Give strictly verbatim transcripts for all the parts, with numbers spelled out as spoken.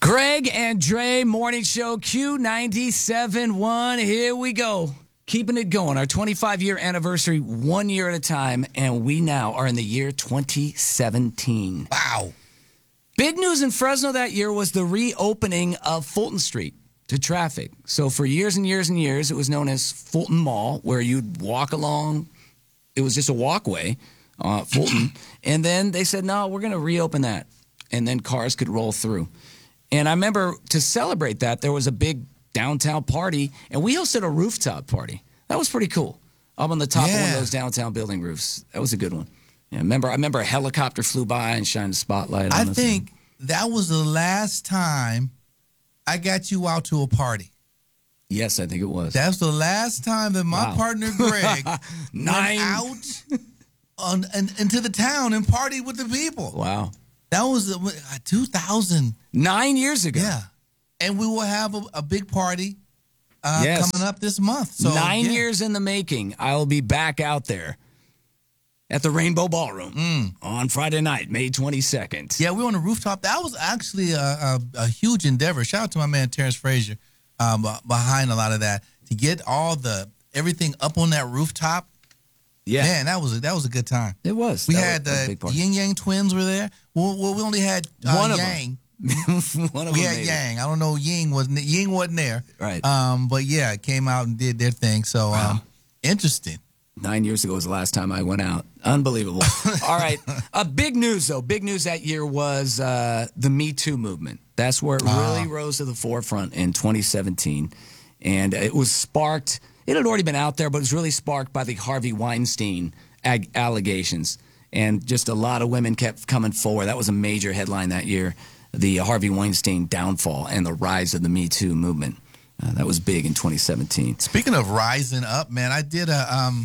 Greg and Dre Morning Show Q ninety-seven point one. Here we go. Keeping it going. Our twenty-five year anniversary, one year at a time, and we now are in the year twenty seventeen. Wow. Big news in Fresno that year was the reopening of Fulton Street to traffic. So for years and years and years, it was known as Fulton Mall, where you'd walk along. It was just a walkway, uh, Fulton. And then they said, no, we're going to reopen that. And then cars could roll through. And I remember to celebrate that, there was a big downtown party, and we hosted a rooftop party. That was pretty cool. Up on the top yeah. of one of those downtown building roofs. That was a good one. Yeah, remember, I remember a helicopter flew by and shined a spotlight on I us. I think that was the last time I got you out to a party. Yes, I think it was. That's the last time that my wow. partner, Greg, Nine. went out on, and, into the town and partied with the people. Wow. That was uh, two thousand. Nine years ago. Yeah. And we will have a, a big party uh, yes. coming up this month. So Nine yeah. years in the making. I will be back out there at the Rainbow Ballroom mm. on Friday night, May twenty-second. Yeah, we were on the rooftop. That was actually a, a, a huge endeavor. Shout out to my man, Terrence Frazier, um, behind a lot of that. To get all the, everything up on that rooftop. Yeah. Man, that was a, that was a good time. It was. We that had the Yin Yang twins were there. Well, well we only had uh, One of Yang. One of we them had Yang. It. I don't know. Ying wasn't Ying wasn't there. Right. Um, but yeah, it came out and did their thing. So wow. um, interesting. Nine years ago was the last time I went out. Unbelievable. All right. Uh, big news, though. Big news that year was uh, the Me Too movement. That's where it really uh. rose to the forefront in twenty seventeen. And it was sparked. It had already been out there, but it was really sparked by the Harvey Weinstein ag- allegations. And just a lot of women kept coming forward. That was a major headline that year, the Harvey Weinstein downfall and the rise of the Me Too movement. Uh, that was big in twenty seventeen. Speaking of rising up, man, I did a um,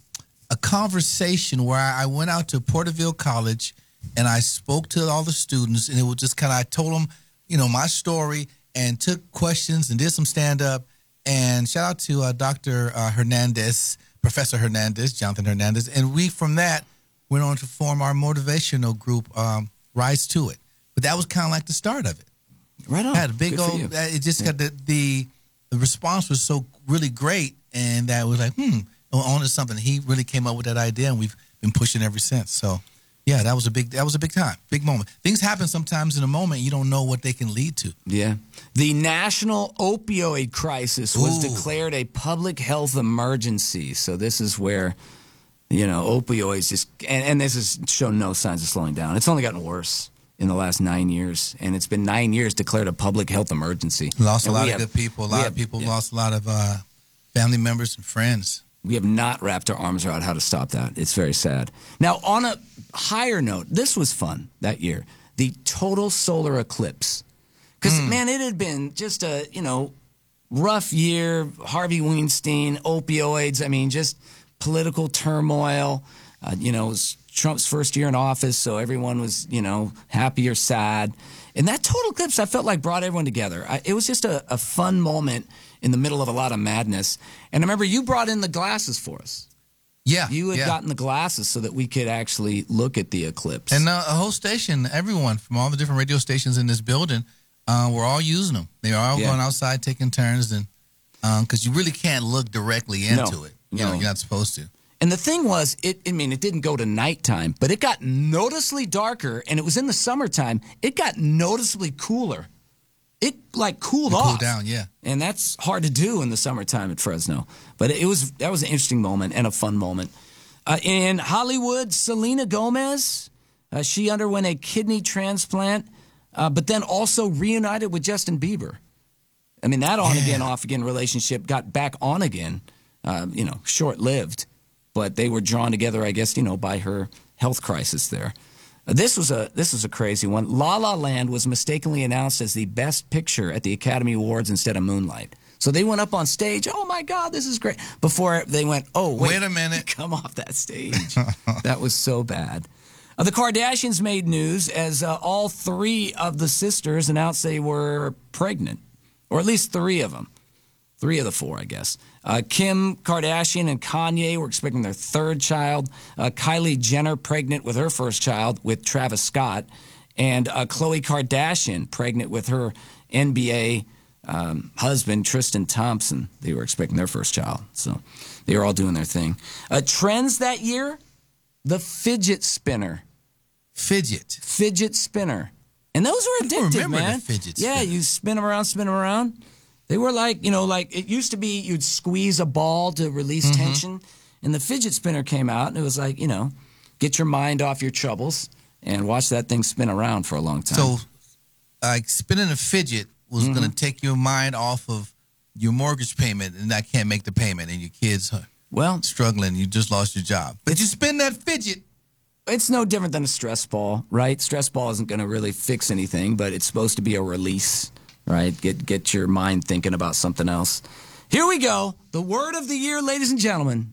a conversation where I went out to Porterville College and I spoke to all the students, and it was just kind of, I told them, you know, my story and took questions and did some stand-up. And shout out to uh, Doctor Uh, Hernandez, Professor Hernandez, Jonathan Hernandez. And we, from that, went on to form our motivational group, um, Rise to It. But that was kind of like the start of it. Right on. Had a big Good old, it just yeah. got the, the, the response was so really great. And that was like, hmm, on to something. He really came up with that idea, and we've been pushing ever since. So, yeah, that was a big, that was a big time, big moment. Things happen sometimes in a moment. You don't know what they can lead to. Yeah. The national opioid crisis was Ooh. declared a public health emergency. So this is where, you know, opioids just, and, and this has shown no signs of slowing down. It's only gotten worse in the last nine years. And it's been nine years declared a public health emergency. Lost and a lot of have, good people. A lot have, of people yeah. lost a lot of uh, family members and friends. We have not wrapped our arms around how to stop that. It's very sad. Now, on a higher note, this was fun that year. The total solar eclipse. Because, mm. man, it had been just a, you know, rough year. Harvey Weinstein, opioids. I mean, just political turmoil. Uh, you know, it was Trump's first year in office, so everyone was, you know, happy or sad. And that total eclipse, I felt like, brought everyone together. I, it was just a, a fun moment in the middle of a lot of madness. And I remember you brought in the glasses for us. Yeah. You had yeah. gotten the glasses so that we could actually look at the eclipse. And uh, a whole station, everyone from all the different radio stations in this building, uh, we're all using them. They are all yeah. going outside taking turns, and because um, you really can't look directly into no, it. You no. know, you're not supposed to. And the thing was, it, I mean, it didn't go to nighttime, but it got noticeably darker, and it was in the summertime. It got noticeably cooler. It, like, cooled it off. Cooled down, yeah. And that's hard to do in the summertime at Fresno. But it was that was an interesting moment and a fun moment. Uh, in Hollywood, Selena Gomez, uh, she underwent a kidney transplant, uh, but then also reunited with Justin Bieber. I mean, that on-again, yeah. off-again relationship got back on again, uh, you know, short-lived. But they were drawn together, I guess, you know, by her health crisis there. Uh, this was a this was a crazy one. La La Land was mistakenly announced as the best picture at the Academy Awards instead of Moonlight. So they went up on stage, oh, my God, this is great. Before they went, oh, wait. Wait a minute. Come off that stage. That was so bad. Uh, the Kardashians made news as uh, all three of the sisters announced they were pregnant, or at least three of them. Three of the four, I guess. Uh, Kim Kardashian and Kanye were expecting their third child. Uh, Kylie Jenner pregnant with her first child with Travis Scott. And uh, Khloe Kardashian, pregnant with her N B A um, husband, Tristan Thompson. They were expecting their first child. So they were all doing their thing. Uh, trends that year, the fidget spinner. Fidget. Fidget spinner. And those were addictive, remember man. the fidget yeah, spinner. you spin them around, spin them around. They were like, you know, like it used to be you'd squeeze a ball to release Mm-hmm. tension. And the fidget spinner came out, and it was like, you know, get your mind off your troubles and watch that thing spin around for a long time. So, like, spinning a fidget was Mm-hmm. going to take your mind off of your mortgage payment, and I can't make the payment, and your kids are well, struggling. You just lost your job. But you spin that fidget. it's no different than a stress ball, right? Stress ball isn't going to really fix anything, but it's supposed to be a release, right? Get get your mind thinking about something else. Here we go. The word of the year, ladies and gentlemen.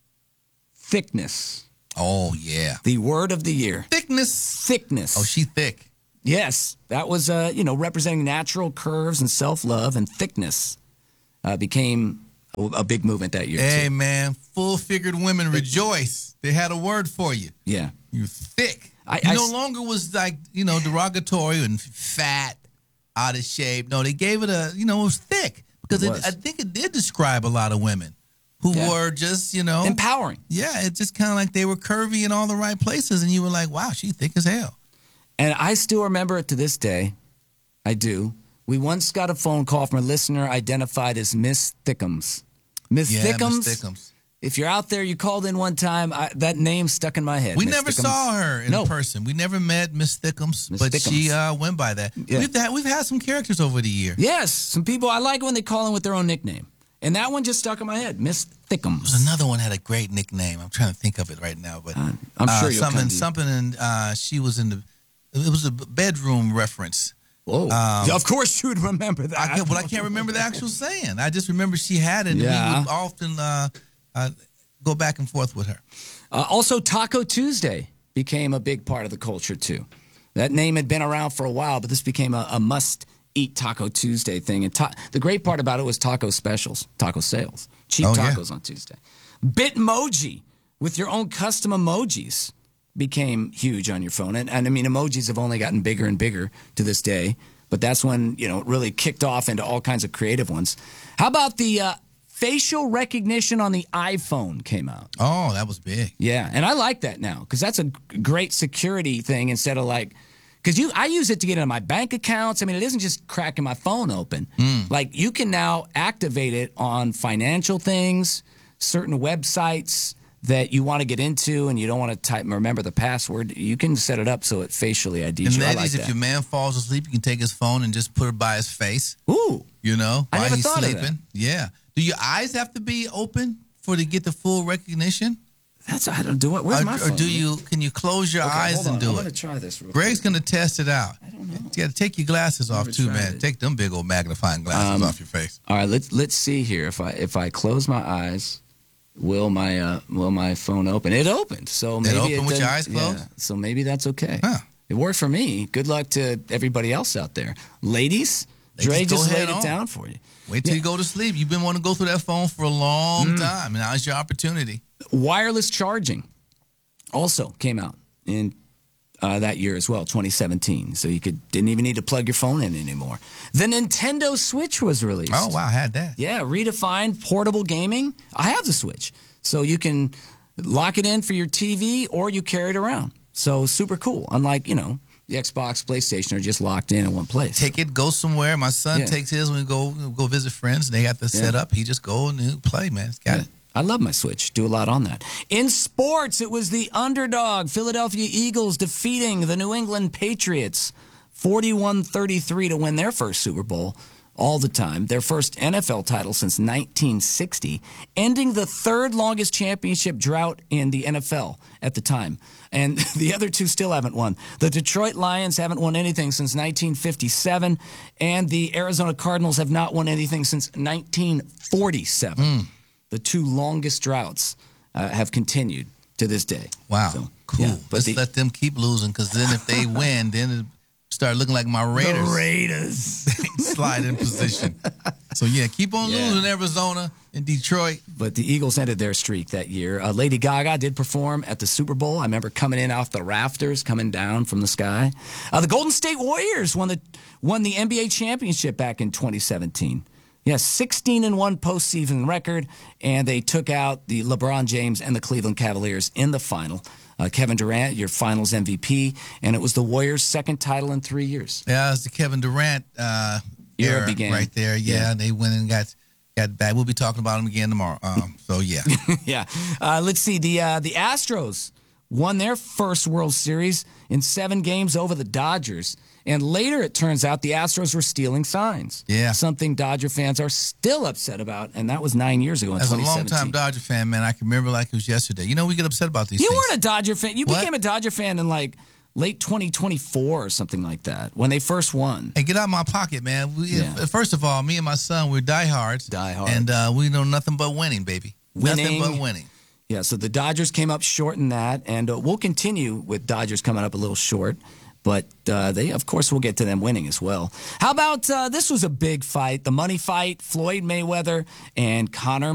Thickness. Oh, yeah. The word of the year. Thickness. Thickness. Oh, she thick. Yes, that was, uh, you know, representing natural curves and self-love, and thickness uh, became a, a big movement that year, Hey, too. man, full-figured women rejoice. They had a word for you. Yeah. You thick. I- you I no s- longer was like, you know, derogatory and fat, out of shape. No, they gave it a, you know, it was thick. Because It it was. I think it did describe a lot of women who Yeah. were just, you know. Empowering. Yeah, it's just kind of like they were curvy in all the right places. And you were like, wow, she thick as hell. And I still remember it to this day. I do. We once got a phone call from a listener identified as Miss Thickums. Miss Yeah, Thickums. Miss Thickums. If you're out there, you called in one time, I, that name stuck in my head. We Miss never Thickums. saw her in No. person. We never met Miss Thickums, Miss but Thickums. she uh, went by that. Yeah. We've, had, we've had some characters over the year. Yes, some people, I like when they call in with their own nickname. And that one just stuck in my head, Miss Thickums. There's another one had a great nickname. I'm trying to think of it right now, but Uh, I'm uh, sure you'll something come to- something. And uh, she was in the. It was a bedroom reference. Whoa. Um, of course you would remember that. I can't, well, I can't remember the actual saying. I just remember she had it. And Yeah. we would often uh, uh, go back and forth with her. Uh, also, Taco Tuesday became a big part of the culture, too. That name had been around for a while, but this became a, a must-eat Taco Tuesday thing. And ta- the great part about it was taco specials, taco sales, cheap Oh, yeah. tacos on Tuesday. Bitmoji, with your own custom emojis, became huge on your phone. And, and I mean, emojis have only gotten bigger and bigger to this day. But that's when, you know, it really kicked off into all kinds of creative ones. How about the uh, facial recognition on the iPhone came out? Oh, that was big. Yeah, and I like that now because that's a g- great security thing instead of like, because you I use it to get into my bank accounts. I mean, it isn't just cracking my phone open. Like you can now activate it on financial things, certain websites that you want to get into, and you don't want to type and remember the password. You can set it up so it facially I Ds And you. I ladies, like if that. your man falls asleep, you can take his phone and just put it by his face. Ooh, You know, I while never he's thought of sleeping. Yeah. Do your eyes have to be open for to get the full recognition? that's I don't do it. Where's Or, my or phone? do you? Can you close your Okay, eyes hold and on. do I'm it? gonna try this. Real Greg's quick. gonna test it out. I don't know. You got to take your glasses off Never too, tried man. it. Take them big old magnifying glasses Um, off your face. All right, let's let's see here. If I if I close my eyes, will my uh, will my phone open? It opened. So maybe opened it with your doesn't- eyes closed? Yeah, so maybe that's okay. Huh. It worked for me. Good luck to everybody else out there, ladies. Ladies, Dre go just ahead laid it on. down for you. Wait till you go to sleep. You've been wanting to go through that phone for a long Mm. time, and now's your opportunity. Wireless charging also came out in uh, that year as well, twenty seventeen. So you could didn't even need to plug your phone in anymore. The Nintendo Switch was released. Oh wow, I had that. Yeah, redefined portable gaming. I have the Switch. So you can lock it in for your T V or you carry it around. So super cool. Unlike, you know, the Xbox, PlayStation are just locked in in one place. Take it, go somewhere. My son Yeah. takes his when we go go visit friends. They got the set up. He just go and he'll play, man. He's got Yeah. it. I love my Switch. Do a lot on that. In sports, it was the underdog Philadelphia Eagles defeating the New England Patriots forty-one thirty-three to win their first Super Bowl all the time, their first N F L title since nineteen sixty, ending the third longest championship drought in the N F L at the time. And the other two still haven't won. The Detroit Lions haven't won anything since nineteen fifty-seven, and the Arizona Cardinals have not won anything since nineteen forty-seven. The two longest droughts uh, have continued to this day. Wow, So, cool. yeah, but Let's the, let them keep losing, because then if they win, then it start looking like my Raiders. the Raiders. slide in position. So, yeah, keep on Yeah. losing, Arizona and Detroit. But the Eagles ended their streak that year. Uh, Lady Gaga did perform at the Super Bowl. I remember coming in off the rafters, coming down from the sky. Uh, the Golden State Warriors won the won the N B A championship back in twenty seventeen. Yes, sixteen and one postseason record, and they took out the LeBron James and the Cleveland Cavaliers in the final. Uh, Kevin Durant, your Finals M V P, and it was the Warriors' second title in three years. Yeah, it's the Kevin Durant uh, Era era began. right there. Yeah, Yeah. they went and got got back. We'll be talking about them again tomorrow. Um, so yeah, yeah. Uh, let's see. The uh, the Astros won their first World Series in seven games over the Dodgers. And later, it turns out the Astros were stealing signs. Yeah. Something Dodger fans are still upset about, and that was nine years ago in as a twenty seventeen. long-time Dodger fan, man, I can remember like it was yesterday. You know, we get upset about these You things. weren't a Dodger fan. You What? became a Dodger fan in like late twenty twenty-four or something like that when they first won. Hey, get out of my pocket, man. We, Yeah. First of all, me and my son, we're diehards. Diehard. And uh, we know nothing but winning, baby. Winning. Nothing but winning. Yeah, so the Dodgers came up short in that, and uh, we'll continue with Dodgers coming up a little short. But uh, they, of course, we'll get to them winning as well. How about uh, this was a big fight, the money fight, Floyd Mayweather and Conor